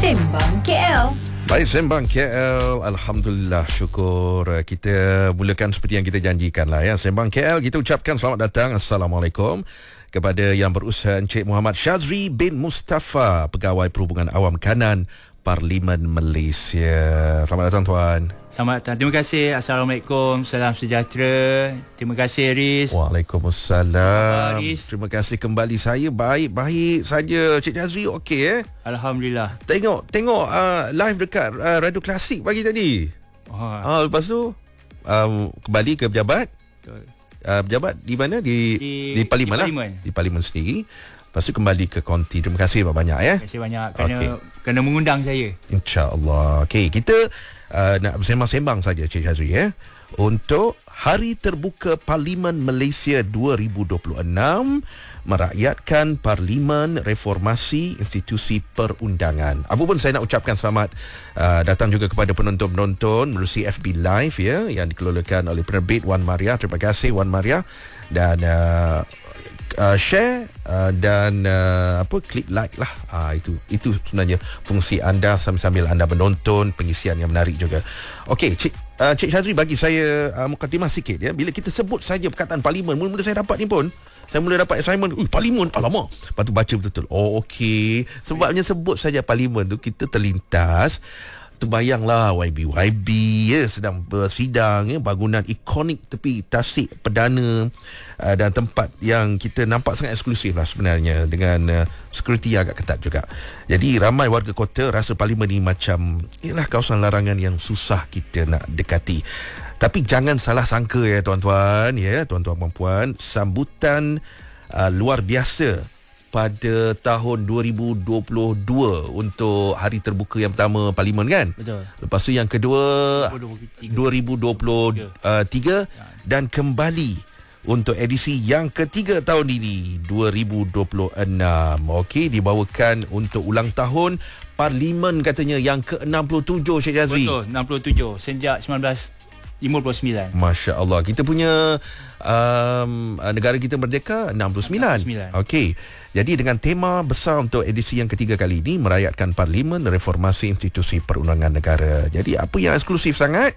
Sembang KL. Baik, Sembang KL. Alhamdulillah, syukur. Kita mulakan seperti yang kita janjikan lah ya. Sembang KL, kita ucapkan selamat datang. Assalamualaikum kepada yang berusaha Encik Muhammad Syazri bin Mustafa, Pegawai Perhubungan Awam Kanan Parlimen Malaysia. Selamat datang, Tuan. Selamat datang. Terima kasih. Assalamualaikum. Salam sejahtera. Terima kasih, Riz. Waalaikumsalam. Terima kasih kembali. Saya baik-baik saja. Cik Syazri okey Alhamdulillah. Tengok live dekat Radio Klasik pagi tadi. Lepas tu kembali ke pejabat. Pejabat di mana? Di Parlimen lah. Di Parlimen sendiri. Lepas tu kembali ke konti. Terima kasih banyak ya. Terima kasih banyak kena mengundang saya. InsyaAllah. Okey, kita nak bersembang-sembang saja, Cik Syazri ya. Untuk Hari Terbuka Parlimen Malaysia 2026, merakyatkan Parlimen Reformasi Institusi Perundangan. Apa pun saya nak ucapkan selamat datang juga kepada penonton-penonton melalui FB Live ya, yang dikelolakan oleh penerbit Wan Maria. Terima kasih Wan Maria. Dan share dan klik like lah. Itu sebenarnya fungsi anda sambil anda menonton pengisian yang menarik juga. Okey, Cik Syazri, bagi saya mukadimah sikit ya. Bila kita sebut saja perkataan Parlimen, mula-mula saya dapat ni pun, saya mula dapat assignment, Parlimen, alamak. Lepas tu baca betul-betul. Okey. Sebabnya sebut saja Parlimen tu, kita terlintas, terbayanglah YB ya, sedang bersidang ya, bangunan ikonik tepi tasik perdana, dan tempat yang kita nampak sangat eksklusif lah sebenarnya, dengan security agak ketat juga. Jadi ramai warga kota rasa Parlimen ni macam ialah kawasan larangan yang susah kita nak dekati. Tapi jangan salah sangka ya tuan-tuan dan puan, sambutan luar biasa pada tahun 2022 untuk hari terbuka yang pertama Parlimen kan? Betul. Lepas tu yang kedua 2023 dan kembali untuk edisi yang ketiga tahun ini 2026. Okey, dibawakan untuk ulang tahun Parlimen katanya yang ke-67, Syed Syazri. Betul, 67 sejak 1959. Masya Allah. Kita punya negara kita merdeka 69. Okey. Jadi dengan tema besar untuk edisi yang ketiga kali ini, merakyatkan Parlimen Reformasi Institusi Perundangan Negara. Jadi apa yang eksklusif sangat,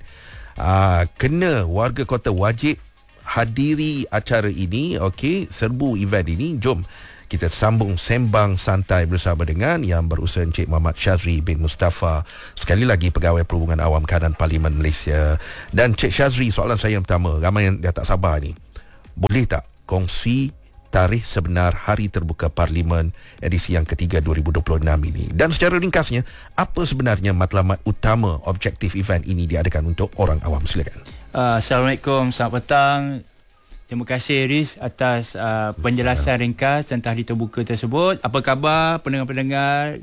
kena warga kota wajib hadiri acara ini. Okey, serbu event ini. Jom kita sambung sembang santai bersama dengan yang berusaha Encik Muhammad Syazri bin Mustafa, sekali lagi Pegawai Perhubungan Awam Kanan Parlimen Malaysia. Dan Cik Syazri, soalan saya yang pertama, ramai yang dah tak sabar ni, boleh tak kongsi tarikh sebenar Hari Terbuka Parlimen edisi yang ketiga 2026 ini? Dan secara ringkasnya, apa sebenarnya matlamat utama objektif event ini diadakan untuk orang awam? Silakan. Assalamualaikum, selamat petang. Terima kasih Riz atas penjelasan ringkas tentang Hari Terbuka tersebut. Apa khabar pendengar-pendengar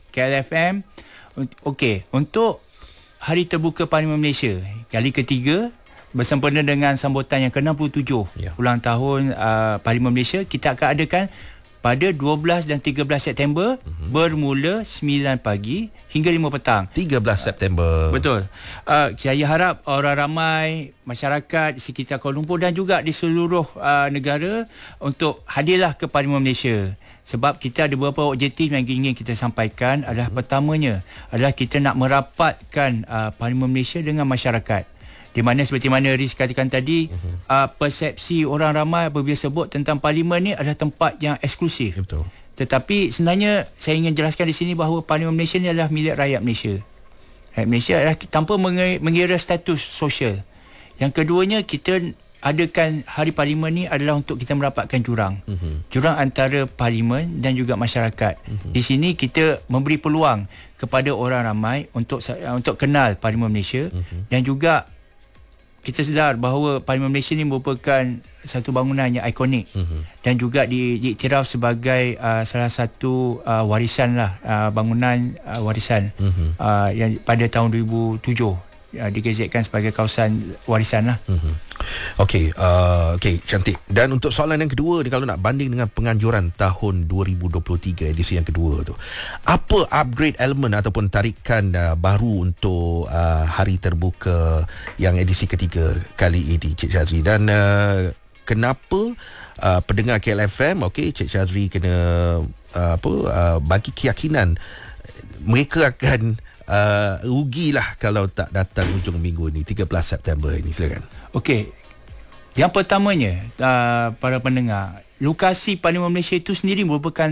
KLFM? Okey, untuk Hari Terbuka Parlimen Malaysia kali ketiga bersempena dengan sambutan yang ke-67 ulang tahun Parlimen Malaysia, kita akan adakan pada 12 dan 13 September bermula 9 pagi hingga 5 petang. 13 September. Betul. Saya harap orang ramai, masyarakat di sekitar Kuala Lumpur dan juga di seluruh negara untuk hadirlah ke Parlimen Malaysia. Sebab kita ada beberapa objektif yang ingin kita sampaikan. Adalah pertamanya adalah kita nak merapatkan Parlimen Malaysia dengan masyarakat. Di mana seperti mana Riz katakan tadi, persepsi orang ramai apabila sebut tentang Parlimen ni adalah tempat yang eksklusif. Betul. Tetapi sebenarnya saya ingin jelaskan di sini bahawa Parlimen Malaysia ni adalah milik rakyat Malaysia. Rakyat Malaysia adalah tanpa mengira status sosial. Yang keduanya, kita adakan Hari Parlimen ni adalah untuk kita merapatkan jurang. Jurang antara Parlimen dan juga masyarakat. Di sini kita memberi peluang kepada orang ramai untuk kenal Parlimen Malaysia, dan juga kita sedar bahawa Parlimen Malaysia ni merupakan satu bangunan yang ikonik, dan juga diiktiraf sebagai salah satu warisan lah, bangunan warisan yang pada tahun 2007 digazetkan sebagai kawasan warisan lah. Okey, cantik. Dan untuk soalan yang kedua ni, kalau nak banding dengan penganjuran tahun 2023 edisi yang kedua tu, apa upgrade elemen ataupun tarikan baru untuk Hari Terbuka yang edisi ketiga kali ini, Cik Syazri? Dan kenapa pendengar KLFM, okey, Cik Syazri kena bagi keyakinan mereka akan rugilah kalau tak datang hujung minggu ni 13 September ini. Silakan. Okey. Yang pertamanya, para pendengar, lokasi Parlimen Malaysia itu sendiri merupakan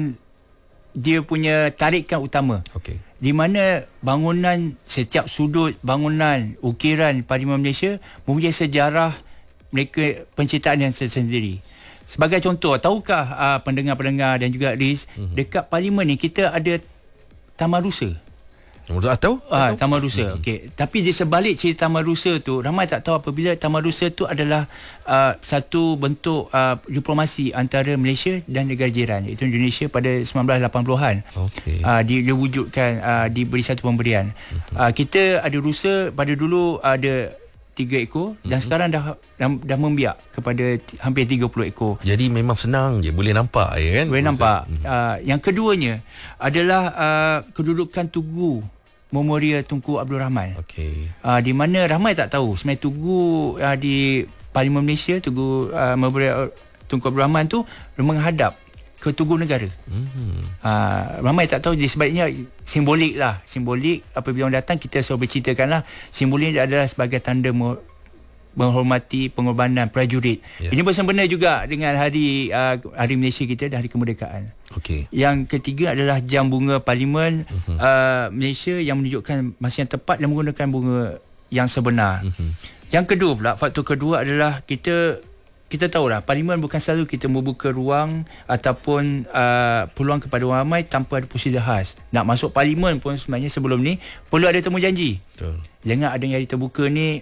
dia punya tarikan utama. Okey. Di mana bangunan, setiap sudut bangunan ukiran Parlimen Malaysia mempunyai sejarah mereka penciptaan yang sendiri. Sebagai contoh, tahukah pendengar-pendengar dan juga Riz, dekat Parlimen ni kita ada Taman Rusa. Tahu? Taman Rusa. Okey. Tapi di sebalik cerita Taman Rusa tu, ramai tak tahu apabila Taman Rusa tu adalah satu bentuk diplomasi antara Malaysia dan negara jiran, iaitu Indonesia pada 1980-an. Okey. Diwujudkan, diberi satu pemberian. Kita ada rusa pada dulu ada 3 ekor dan sekarang dah membiak kepada hampir 30 ekor. Jadi memang senang je, boleh nampak ya kan? Boleh nampak. Yang keduanya adalah kedudukan Tugu Memorial Tunku Abdul Rahman. Okey. Di mana ramai tak tahu sebenarnya Tugu di Parlimen Malaysia, Tugu Memorial Tunku Abdul Rahman tu menghadap ke Tugu Negara. Ramai tak tahu, di sebaliknya simbolik apabila orang datang kita selalu berceritakan lah, simbolik adalah sebagai tanda menghormati pengorbanan prajurit. Ini bersempena juga dengan hari Malaysia kita dan hari kemerdekaan. Okey. Yang ketiga adalah jam bunga Parlimen Malaysia yang menunjukkan masa yang tepat dan menggunakan bunga yang sebenar. Yang kedua pula, faktor kedua adalah kita tahulah Parlimen bukan selalu kita membuka ruang ataupun peluang kepada orang ramai tanpa ada prosedur khas. Nak masuk Parlimen pun sebenarnya sebelum ni perlu ada temu janji. Betul. Jangan ada yang terbuka ni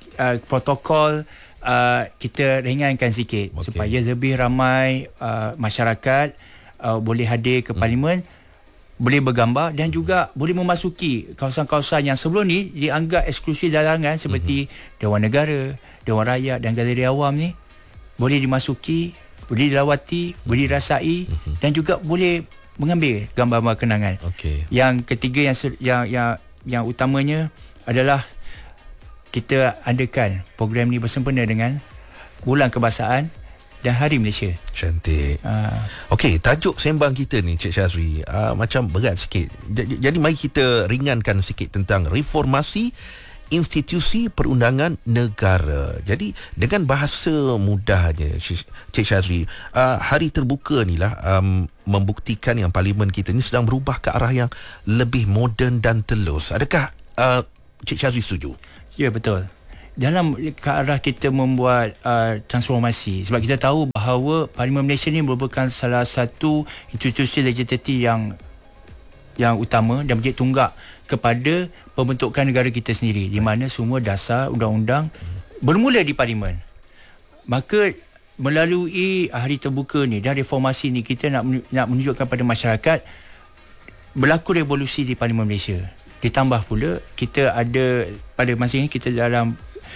protokol kita ringankan sikit supaya lebih ramai masyarakat boleh hadir ke Parlimen, boleh bergambar dan juga boleh memasuki kawasan-kawasan yang sebelum ni dianggap eksklusif larangan seperti Dewan Negara, Dewan Rakyat dan Galeri Awam ni. Boleh dimasuki, boleh dilawati, boleh dirasai dan juga boleh mengambil gambar-gambar kenangan. Okey. Yang ketiga yang utamanya adalah kita adakan program ni bersempena dengan Bulan Kebangsaan dan Hari Malaysia. Cantik. Okey, tajuk sembang kita ni Cik Syazri macam berat sikit. Jadi mari kita ringankan sikit tentang reformasi institusi perundangan negara. Jadi dengan bahasa mudahnya Cik Syazri, hari terbuka ni lah membuktikan yang Parlimen kita ni sedang berubah ke arah yang lebih moden dan telus. Adakah Cik Syazri setuju? Ya, betul. Dalam ke arah kita membuat transformasi, sebab kita tahu bahawa Parlimen Malaysia ni merupakan salah satu institusi legislatif yang utama dan menjadi tunggak kepada pembentukan negara kita sendiri, di mana semua dasar undang-undang bermula di Parlimen. Maka melalui hari terbuka ni dan reformasi ni, kita nak menunjukkan pada masyarakat berlaku revolusi di Parlimen Malaysia. Ditambah pula kita ada pada masa ini kita dalam